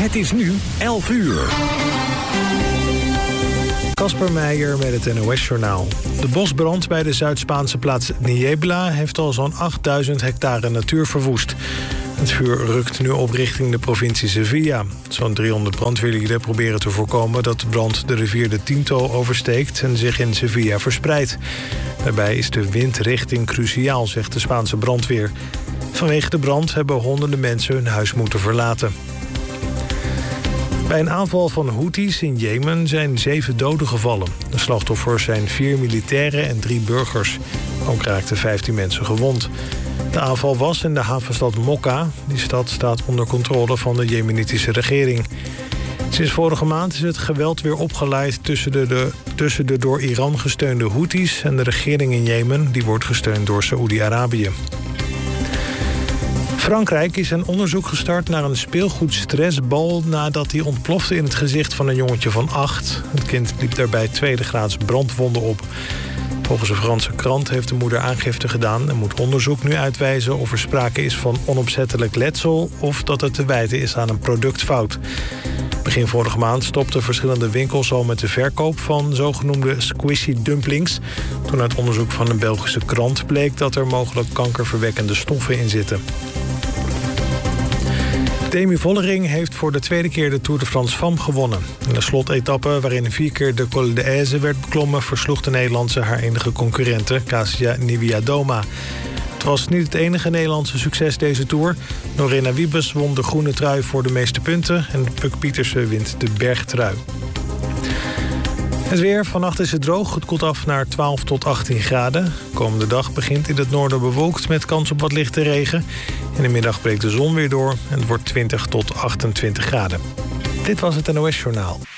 Het is nu 11 uur. Kasper Meijer met het NOS-journaal. De bosbrand bij de Zuid-Spaanse plaats Niebla heeft al zo'n 8000 hectare natuur verwoest. Het vuur rukt nu op richting de provincie Sevilla. Zo'n 300 brandweerlieden proberen te voorkomen dat de brand de rivier de Tinto oversteekt en zich in Sevilla verspreidt. Daarbij is de windrichting cruciaal, zegt de Spaanse brandweer. Vanwege de brand hebben honderden mensen hun huis moeten verlaten. Bij een aanval van Houthis in Jemen zijn 7 doden gevallen. De slachtoffers zijn 4 militairen en 3 burgers. Ook raakten 15 mensen gewond. De aanval was in de havenstad Mokka. Die stad staat onder controle van de jemenitische regering. Sinds vorige maand is het geweld weer opgeleid tussen de door Iran gesteunde Houthis en de regering in Jemen. Die wordt gesteund door Saoedi-Arabië. Frankrijk is een onderzoek gestart naar een speelgoedstressbal nadat hij ontplofte in het gezicht van een jongetje van 8. Het kind liep daarbij 2e graads brandwonden op. Volgens een Franse krant heeft de moeder aangifte gedaan en moet onderzoek nu uitwijzen of er sprake is van onopzettelijk letsel of dat het te wijten is aan een productfout. Begin vorige maand stopten verschillende winkels al met de verkoop van zogenoemde squishy dumplings. Toen uit onderzoek van een Belgische krant bleek dat er mogelijk kankerverwekkende stoffen in zitten. Demi Vollering heeft voor de 2e keer de Tour de France Femme gewonnen. In de slotetappe, waarin 4 keer de Col d'Aise werd beklommen, versloeg de Nederlandse haar enige concurrente, Kasia Niewiadoma. Het was niet het enige Nederlandse succes deze Tour. Lorena Wiebes won de groene trui voor de meeste punten en Puk Pietersen wint de bergtrui. Het weer, vannacht is het droog. Het koelt af naar 12 tot 18 graden. Komende dag begint in het noorden bewolkt met kans op wat lichte regen. In de middag breekt de zon weer door en het wordt 20 tot 28 graden. Dit was het NOS Journaal.